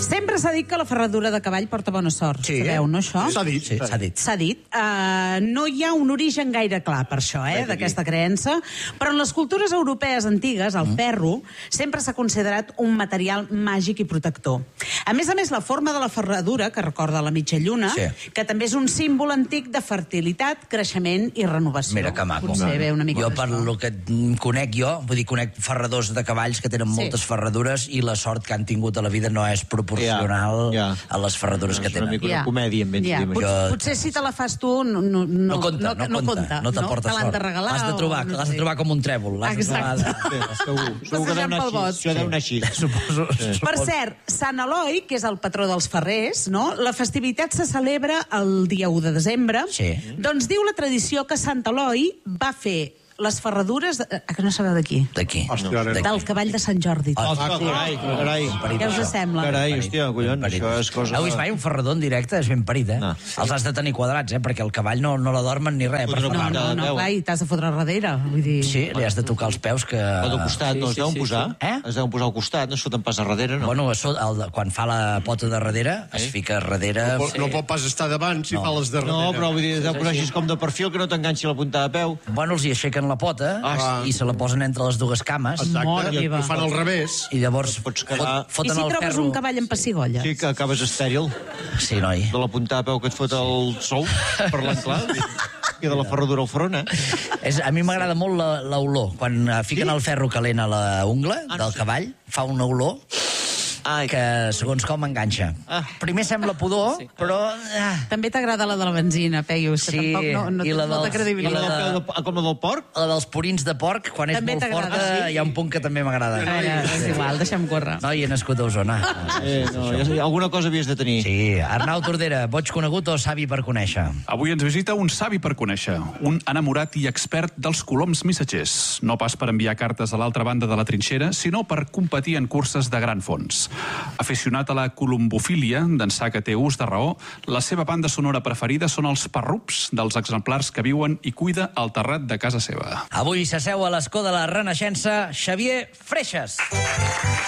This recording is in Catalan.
Sempre s'ha dit que la ferradura de cavall porta bona sort. Sí, Sabeu, no, això? S'ha dit. Sí, s'ha dit. S'ha dit. No hi ha un origen gaire clar per això, d'aquesta creença, però en les cultures europees antigues, el ferro sempre s'ha considerat un material màgic i protector. A més, la forma de la ferradura, que recorda la mitja lluna, que també és un símbol antic de fertilitat, creixement i renovació. Mira que maco. Potser ve una mica jo, per lo que conec conec ferradors de cavalls que tenen moltes ferradures i la sort que han tingut a la vida no és proporcional a les ferradures que tenen. És una mica una comèdia, en vens dir. Potser si te la fas tu no compta, no t'aporta sort. L'has de trobar com un trèvol. Exacte. Segur que deu anar així. Per cert, Sant Eloi, que és el patró dels ferrers, no? La festivitat se celebra el dia 1 de desembre. Doncs diu la tradició que Sant Eloi va fer les ferradures... que no sabeu d'aquí? D'aquí. Del cavall de Sant Jordi. Carai. Què us sembla? Carai, hòstia, collons, això és cosa... Heu vist mai un ferrador en directe? És ben parit, Els has de tenir quadrats, perquè el cavall no la dormen ni res. No, clar, i t'has de fotre darrere. Sí, li has de tocar els peus que... O de costat, no es deuen posar? Es deuen posar al costat, no es foten pas a darrere, no? Bueno, quan fa la pota de darrere, es fica darrere... No pot pas estar davant si fa les de darrere. No, però vull dir, es deu posar així com de perfil que no t'enganxi la punta de peu. Bueno, els hi aixequen la pota i se la posen entre les dues cames. Exacte, ho fan al revés. I llavors I foten el si ferro... trobes un cavall amb pessigolles? Sí, que acabes estèril. Sí, noi. De la punta de peu que et fot el sou, parlant clar. I de la ferradura al front, A mi m'agrada molt l'olor. Quan fiquen el ferro calent a la ungla del cavall, fa una olor que segons com enganxa. Primer sembla pudor, però... També t'agrada la de la benzina, Peyu, que tampoc no tens molta credibilitat. Com la del porc? La dels purins de porc, quan és molt forta, hi ha un punt que també m'agrada. És igual, deixa'm córrer. No, hi he nascut a Osona. Alguna cosa havies de tenir. Sí. Arnau Tordera, boig conegut o savi per conèixer? Avui ens visita un savi per conèixer, un enamorat i expert dels coloms missatgers. No pas per enviar cartes a l'altra banda de la trinxera, sinó per competir en curses de gran fons. Aficionat a la colombofília, d'ençà que té ús de raó, la seva banda sonora preferida són els parrups dels exemplars que viuen i cuida al terrat de casa seva. Avui s'asseu a l'escó de la Renaixença Xavier Freixas.